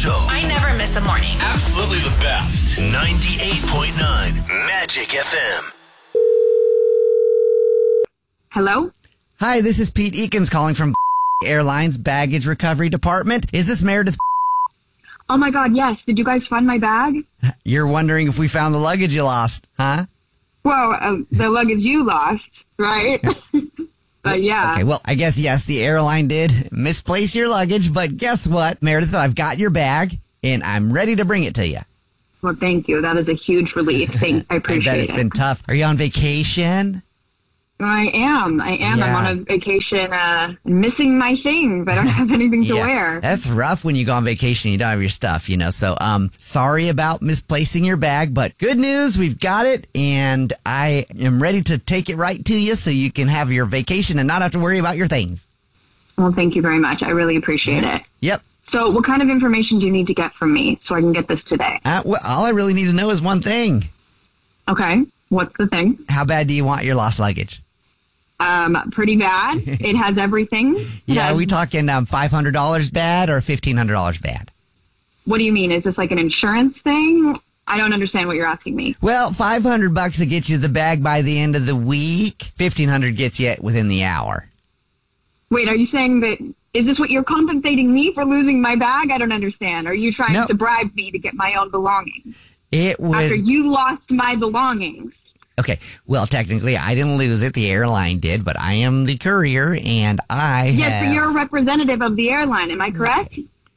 Show. I never miss a morning. Absolutely the best. 98.9 Magic FM. Hello? Hi, this is Pete Eakins calling from Airlines Baggage Recovery Department. Is this Meredith? Oh my God, yes. Did you guys find my bag? You're wondering if we found the luggage you lost, huh? Well, the luggage you lost, right? But yeah. Okay, well, I guess yes, the airline did misplace your luggage, but guess what, Meredith? I've got your bag, and I'm ready to bring it to you. Well, thank you. That is a huge relief. I appreciate I bet it. it's been tough. Are you on vacation? I am. Yeah. I'm on a vacation, missing my things. I don't have anything to wear. That's rough when you go on vacation and you don't have your stuff, So, sorry about misplacing your bag, but good news, we've got it, and I am ready to take it right to you so you can have your vacation and not have to worry about your things. Well, thank you very much. I really appreciate it. Yep. So what kind of information do you need to get from me so I can get this today? Well, all I really need to know is one thing. Okay. What's the thing? How bad do you want your lost luggage? Pretty bad. It has everything. Are we talking $500 bad or $1,500 bad? What do you mean? Is this like an insurance thing? I don't understand what you're asking me. Well, $500 will get you the bag by the end of the week. $1,500 gets you within the hour. Wait, are you saying that, is this what you're compensating me for losing my bag? I don't understand. Are you trying to bribe me to get my own belongings? It would. After you lost my belongings. Okay, well, technically, I didn't lose it. The airline did, but I am the courier, and Yes, but you're a representative of the airline. Am I correct?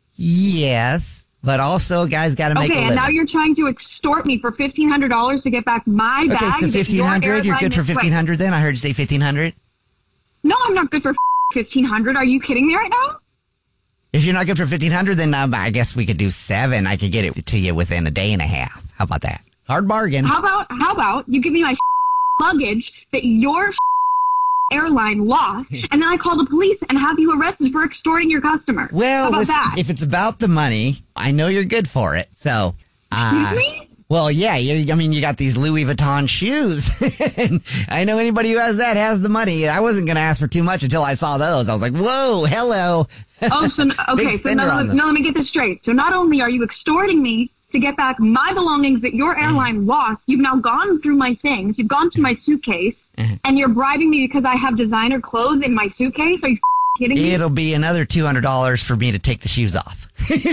Yes, but also, guys, got to make a living. Okay, and now you're trying to extort me for $1,500 to get back my bag. Okay, so $1,500. You're good for $1,500 then? I heard you say $1,500. No, I'm not good for $1,500. Are you kidding me right now? If you're not good for $1,500, then I guess we could do $7,000. I could get it to you within a day and a half. How about that? Hard bargain. How about you give me my luggage that your airline lost, and then I call the police and have you arrested for extorting your customer? Well, how about listen, that? If it's about the money, I know you're good for it. So, Excuse me? Well, yeah, you got these Louis Vuitton shoes. And I know anybody who has that has the money. I wasn't going to ask for too much until I saw those. I was like, whoa, hello. Oh, so, okay, so now let me get this straight. So not only are you extorting me to get back my belongings that your airline lost, you've now gone through my things, you've gone through my suitcase, and you're bribing me because I have designer clothes in my suitcase? Are you kidding me? It'll be another $200 for me to take the shoes off.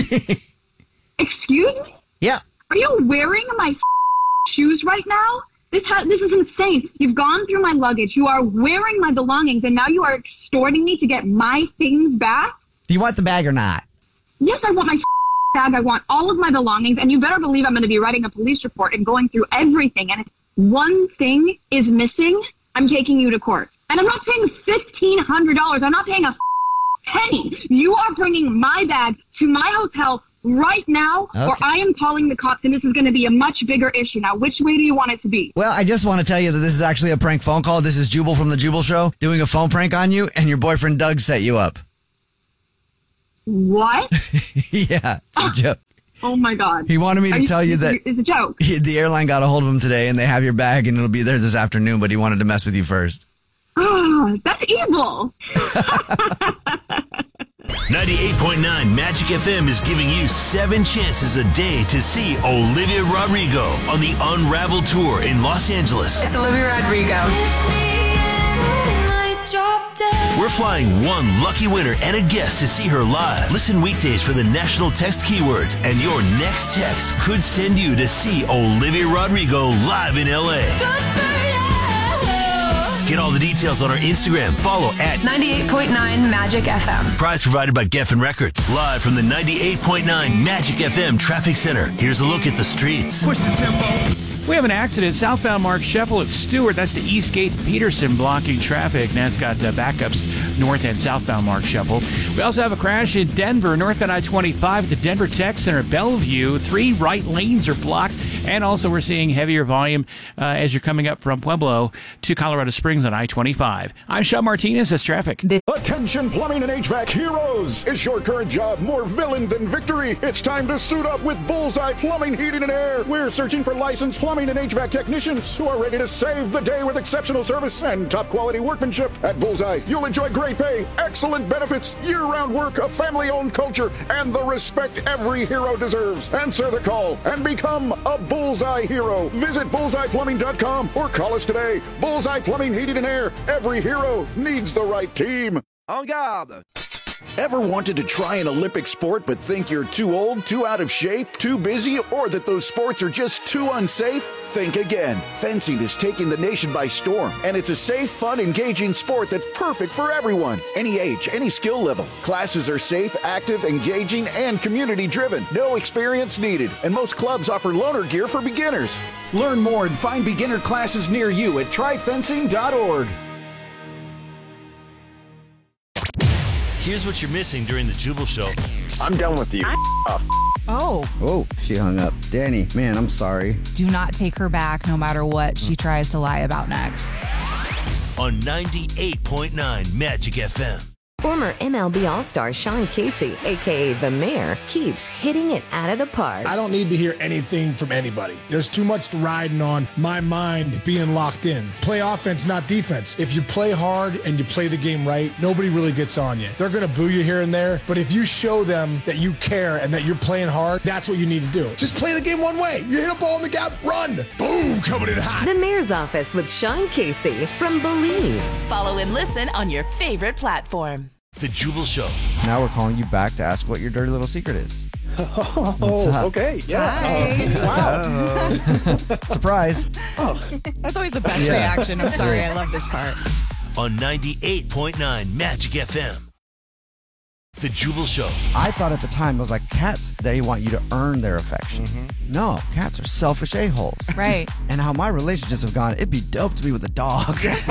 Excuse me? Yeah. Are you wearing my shoes right now? This is insane. You've gone through my luggage. You are wearing my belongings, and now you are extorting me to get my things back? Do you want the bag or not? Yes, I want my bag. I want all of my belongings, and you better believe I'm going to be writing a police report and going through everything. And if one thing is missing, I'm taking you to court. And I'm not paying $1,500. I'm not paying a penny. You are bringing my bag to my hotel right now, or I am calling the cops, and this is going to be a much bigger issue. Now, which way do you want it to be? Well, I just want to tell you that this is actually a prank phone call. This is Jubal from the Jubal Show doing a phone prank on you, and your boyfriend Doug set you up. What? Yeah, it's a joke. Oh, my God. He wanted me to tell you that it's a joke. The airline got a hold of him today, and they have your bag, and it'll be there this afternoon, but he wanted to mess with you first. Oh, that's evil. 98.9 Magic FM is giving you 7 chances a day to see Olivia Rodrigo on the Unravel Tour in Los Angeles. It's Olivia Rodrigo. We're flying one lucky winner and a guest to see her live. Listen weekdays for the national text keywords, and your next text could send you to see Olivia Rodrigo live in LA. Get all the details on our Instagram. Follow at 98.9 Magic FM. Prize provided by Geffen Records. Live from the 98.9 Magic FM Traffic Center. Here's a look at the streets. Push the tempo. We have an accident southbound Mark Sheffel at Stewart. That's the Eastgate Peterson blocking traffic. That's got backups north and southbound Mark Sheffel. We also have a crash in Denver, northbound I-25 at the Denver Tech Center, Bellevue. 3 right lanes are blocked. And also we're seeing heavier volume as you're coming up from Pueblo to Colorado Springs on I-25. I'm Sean Martinez. That's traffic. Attention plumbing and HVAC heroes! Is your current job more villain than victory? It's time to suit up with Bullseye Plumbing, Heating, and Air. We're searching for licensed plumbers plumbing and HVAC technicians who are ready to save the day with exceptional service and top quality workmanship. At Bullseye, you'll enjoy great pay, excellent benefits, year-round work, a family-owned culture, and the respect every hero deserves. Answer the call and become a Bullseye hero. Visit bullseyeplumbing.com or call us today. Bullseye Plumbing, Heating and Air. Every hero needs the right team. En garde! Ever wanted to try an Olympic sport but think you're too old, too out of shape, too busy, or that those sports are just too unsafe? Think again. Fencing is taking the nation by storm, and it's a safe, fun, engaging sport that's perfect for everyone. Any age, any skill level. Classes are safe, active, engaging, and community-driven. No experience needed, and most clubs offer loaner gear for beginners. Learn more and find beginner classes near you at tryfencing.org. Here's what you're missing during the Jubal Show. I'm done with you. Oh, she hung up. Danny, man, I'm sorry. Do not take her back no matter what she tries to lie about next. On 98.9 Magic FM. Former MLB All-Star Sean Casey, a.k.a. The Mayor, keeps hitting it out of the park. I don't need to hear anything from anybody. There's too much riding on my mind being locked in. Play offense, not defense. If you play hard and you play the game right, nobody really gets on you. They're going to boo you here and there, but if you show them that you care and that you're playing hard, that's what you need to do. Just play the game one way. You hit a ball in the gap, run. Boom, coming in hot. The Mayor's Office with Sean Casey from Believe. Follow and listen on your favorite platform. The Jubal Show. Now we're calling you back to ask what your dirty little secret is. Oh, okay. Yeah. Hi. Wow. Surprise. That's always the best reaction. I'm sorry. I love this part. On 98.9 Magic FM. The Jubal Show. I thought at the time, it was like, cats, they want you to earn their affection. No, cats are selfish a-holes. Right. And how my relationships have gone, it'd be dope to be with a dog.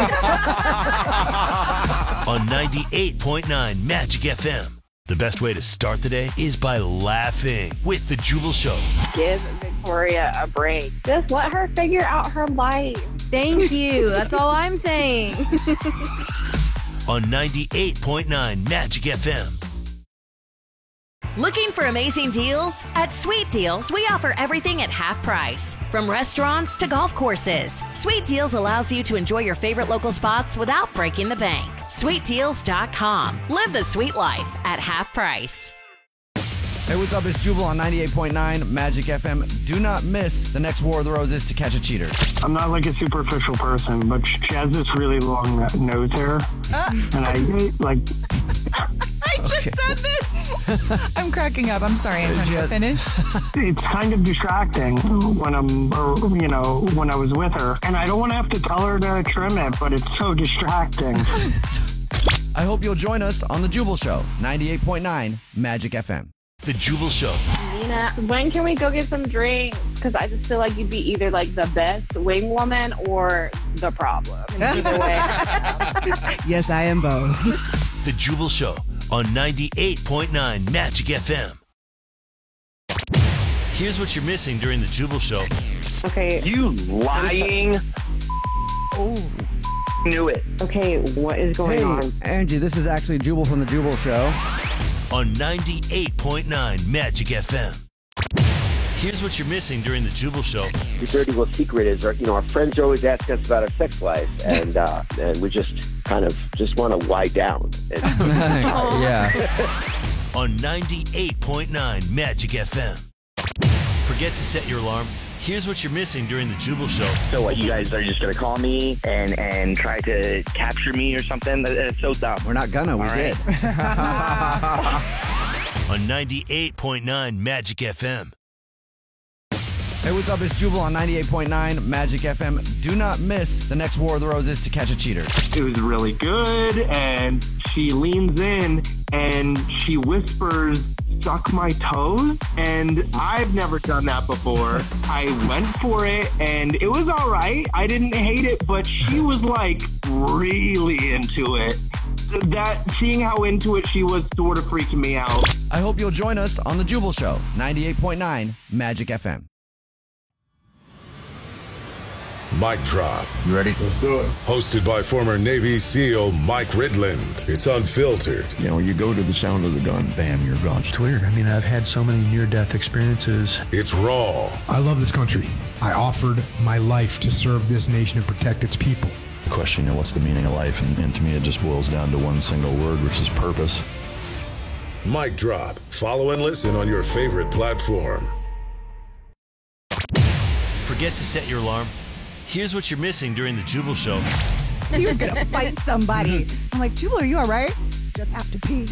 On 98.9 Magic FM. The best way to start the day is by laughing with The Jubal Show. Give Victoria a break. Just let her figure out her life. Thank you. That's all I'm saying. On 98.9 Magic FM. Looking for amazing deals? At Sweet Deals, we offer everything at half price. From restaurants to golf courses, Sweet Deals allows you to enjoy your favorite local spots without breaking the bank. SweetDeals.com. Live the sweet life at half price. Hey, what's up? It's Jubal on 98.9 Magic FM. Do not miss the next War of the Roses to catch a cheater. I'm not like a superficial person, but she has this really long nose hair. And I like... I just said this. I'm cracking up. I'm sorry, Antonio. Finish. It's kind of distracting when when I was with her. And I don't want to have to tell her to trim it, but it's so distracting. I hope you'll join us on The Jubal Show, 98.9 Magic FM. The Jubal Show. Nina, when can we go get some drinks? Because I just feel like you'd be either like the best wing woman or the problem. Either way. Yes, I am both. The Jubal Show on 98.9 Magic FM. Here's what you're missing during The Jubal Show. Okay. You lying. Knew it. Okay, what is going on? Angie, this is actually Jubal from The Jubal Show. On 98.9 Magic FM. Here's what you're missing during The Jubal Show. Your dirty little secret is, our friends are always asking us about our sex life, and we just kind of want to lie down. Yeah. On 98.9 Magic FM. Forget to set your alarm. Here's what you're missing during The Jubal Show. So what, you guys are just going to call me and try to capture me or something? That's so dumb. We're not gonna. We did. On 98.9 Magic FM. Hey, what's up? It's Jubal on 98.9 Magic FM. Do not miss the next War of the Roses to catch a cheater. It was really good, and she leans in and she whispers, "Suck my toes," and I've never done that before. I went for it, and it was all right. I didn't hate it, but she was like really into it. Seeing how into it she was sort of freaking me out. I hope you'll join us on The Jubal Show, 98.9 Magic FM. Mic Drop. You ready? Let's do it. Hosted by former Navy SEAL Mike Ridland. It's unfiltered. You know, you go to the sound of the gun, bam, you're gone. It's weird. I mean, I've had so many near-death experiences. It's raw. I love this country. I offered my life to serve this nation and protect its people. Question, you know, what's the meaning of life? And to me, it just boils down to one single word, which is purpose. Mic Drop. Follow and listen on your favorite platform. Forget to set your alarm? Here's what you're missing during the Jubal Show. He was going to fight somebody. I'm like, Jubal, are you all right? Just have to pee.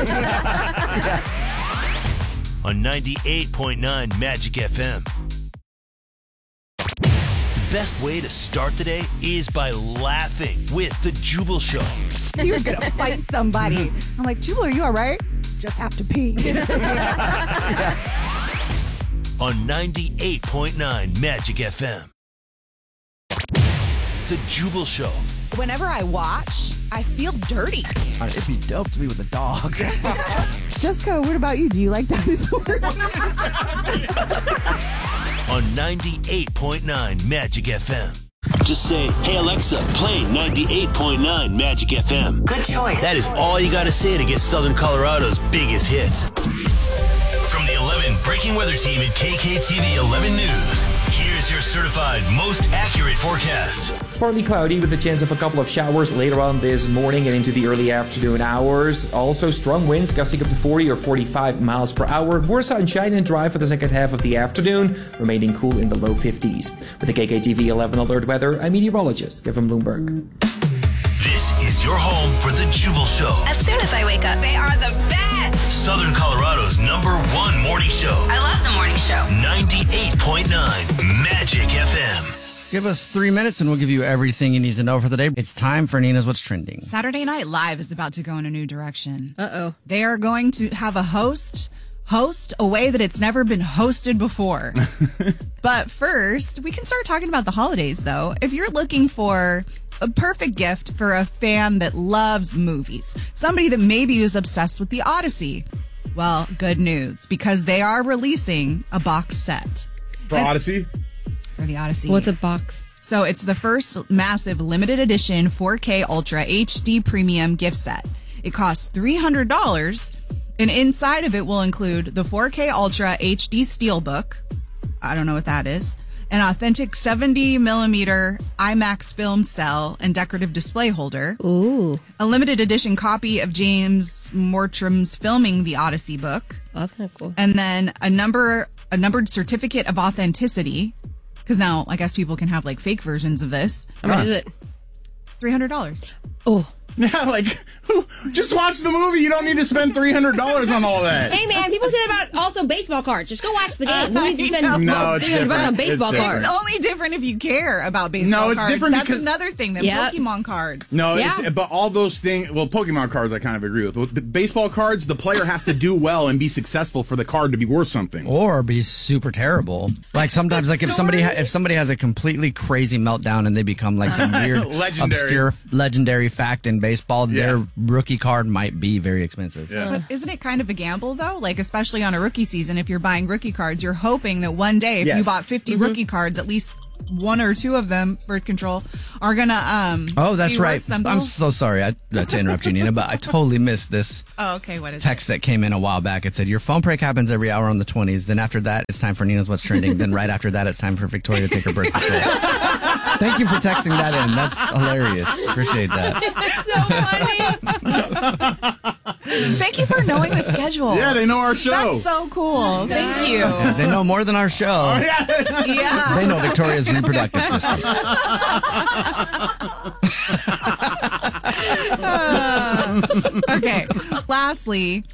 On 98.9 Magic FM. The best way to start the day is by laughing with the Jubal Show. He was going to fight somebody. I'm like, Jubal, are you all right? Just have to pee. On 98.9 Magic FM. The Jubal Show. Whenever I watch, I feel dirty. It'd be dope to be with a dog. Jessica, what about you? Do you like dinosaurs? On 98.9 Magic FM. Just say, hey Alexa, play 98.9 Magic FM. Good choice. That is all you gotta say to get Southern Colorado's biggest hits. From the 11 Breaking Weather Team at KKTV 11 News, here's your certified most accurate forecast. Partly cloudy with a chance of a couple of showers later on this morning and into the early afternoon hours. Also strong winds gusting up to 40 or 45 miles per hour. More sunshine and dry for the second half of the afternoon, remaining cool in the low 50s. With the KKTV 11 Alert Weather, I'm meteorologist Kevin Bloomberg. This is your home for the Jubal Show. As soon as I wake up, they are the best. Southern Colorado's #1 morning show. I love the morning show. 98.9 Magic FM. Give us 3 minutes and we'll give you everything you need to know for the day. It's time for Nina's What's Trending. Saturday Night Live is about to go in a new direction. Uh-oh. They are going to have a host a way that it's never been hosted before. But first, we can start talking about the holidays, though. If you're looking for a perfect gift for a fan that loves movies, somebody that maybe is obsessed with the Odyssey, well, good news, because they are releasing a box set. For Odyssey? For the Odyssey. What's a box? So it's the first massive limited edition 4K Ultra HD Premium gift set. It costs $300, and inside of it will include the 4K Ultra HD Steelbook. I don't know what that is. An authentic 70 millimeter IMAX film cell and decorative display holder. Ooh. A limited edition copy of James Mortram's Filming the Odyssey book. Oh, that's kind of cool. And then a numbered certificate of authenticity. Because now I guess people can have like fake versions of this. How much is it? $300. Oh. Yeah, like, just watch the movie. You don't need to spend $300 on all that. Hey, man, people say that about also baseball cards. Just go watch the game. We need to spend $300 on baseball cards. It's only different if you care about baseball cards. No, it's different That's because another thing than Pokemon cards. No, but all those things, well, Pokemon cards I kind of agree with. With the baseball cards, the player has to do well and be successful for the card to be worth something. Or be super terrible. Like sometimes, like if somebody has a completely crazy meltdown and they become like some weird, obscure, legendary fact in baseball, their rookie card might be very expensive. Yeah. But isn't it kind of a gamble, though? Like, especially on a rookie season, if you're buying rookie cards, you're hoping that one day, if you bought 50 rookie cards, at least one or two of them, birth control, are going to oh, that's be right. worth something. I'm so sorry to interrupt you, Nina, but I totally missed this okay, what is text that came in a while back. It said, your phone break happens every hour on the 20s. Then after that, it's time for Nina's What's Trending. Then right after that, it's time for Victoria to take her birth control. Thank you for texting that in. That's hilarious. Appreciate that. It's so funny. Thank you for knowing the schedule. Yeah, they know our show. That's so cool. Thank you. Yeah, they know more than our show. Oh, yeah. Yeah. They know Victoria's reproductive system. Okay. Lastly,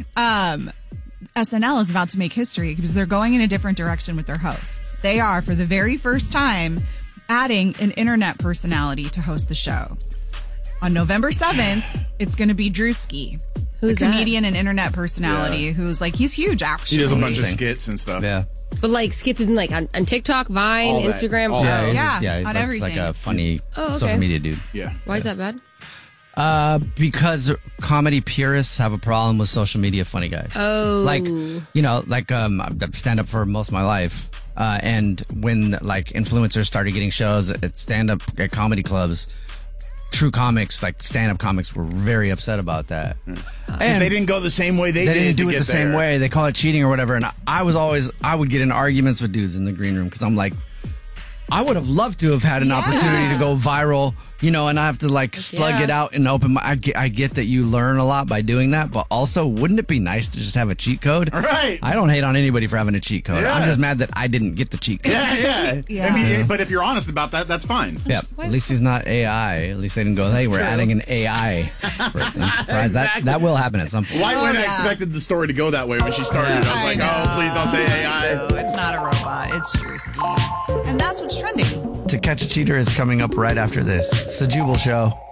SNL is about to make history because they're going in a different direction with their hosts. They are, for the very first time, adding an internet personality to host the show. On November 7th, it's going to be Drewski, who's a comedian and internet personality who's like, he's huge, actually. He does a bunch of skits and stuff. Yeah. But like skits isn't like on TikTok, Vine, Instagram. He's on everything. like a funny okay. social media dude. Yeah. Why is that bad? Because comedy purists have a problem with social media funny guys. Oh. Like, you know, like, I've stand up for most of my life. And when like influencers started getting shows at stand-up at comedy clubs, true comics, like stand-up comics, were very upset about that. And they didn't go the same way they did. They didn't do to it get the same there. way. They call it cheating or whatever. And I would get in arguments with dudes in the green room because I'm like, I would have loved to have had an opportunity to go viral, you know, and I have to like slug it out and open my. I get that you learn a lot by doing that, but also, wouldn't it be nice to just have a cheat code? Right. I don't hate on anybody for having a cheat code. Yeah. I'm just mad that I didn't get the cheat code. Yeah. I mean, but if you're honest about that, that's fine. Yep. At least he's not AI. At least they didn't go, hey, we're adding an AI. That will happen at some point. Why would I expected the story to go that way when she started? I was like, oh, please don't say AI. No, it's not a robot. It's Drewski. And that's what's trending. To Catch a Cheater is coming up right after this. It's the Jubal Show.